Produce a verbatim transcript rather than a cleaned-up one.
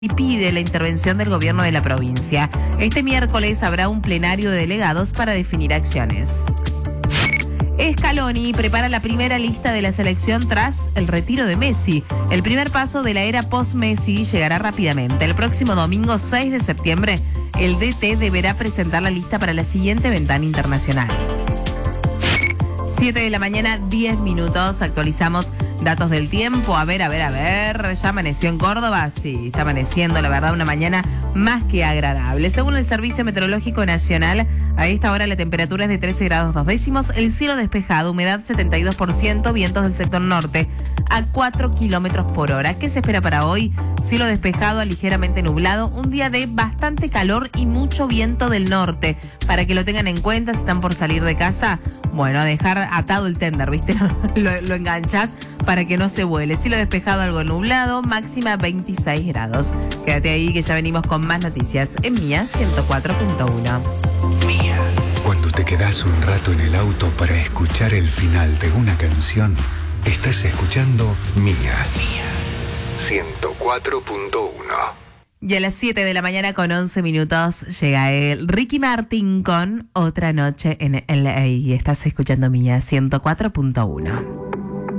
y pide la intervención del gobierno de la provincia. Este miércoles habrá un plenario de delegados para definir acciones. Scaloni prepara la primera lista de la selección tras el retiro de Messi. El primer paso de la era post-Messi llegará rápidamente. El próximo domingo seis de septiembre, el D T deberá presentar la lista para la siguiente ventana internacional. siete de la mañana, diez minutos. Actualizamos datos del tiempo. A ver, a ver, a ver. ¿Ya amaneció en Córdoba? Sí, está amaneciendo, la verdad, una mañana más que agradable. Según el Servicio Meteorológico Nacional, a esta hora la temperatura es de trece grados dos décimos, el cielo despejado, humedad setenta y dos por ciento, vientos del sector norte a cuatro kilómetros por hora. ¿Qué se espera para hoy? Cielo despejado a ligeramente nublado, un día de bastante calor y mucho viento del norte. Para que lo tengan en cuenta, si están por salir de casa, bueno, a dejar atado el tender, ¿viste? lo, lo enganchás para que no se vuele. Cielo despejado, algo nublado, máxima veintiséis grados. Quédate ahí que ya venimos con más noticias en Mía ciento cuatro punto uno. Mía. Cuando te quedás un rato en el auto para escuchar el final de una canción, estás escuchando Mía. Mía ciento cuatro punto uno. Y a las siete de la mañana con once minutos llega el Ricky Martin con Otra Noche en L A. Y estás escuchando Mía ciento cuatro punto uno.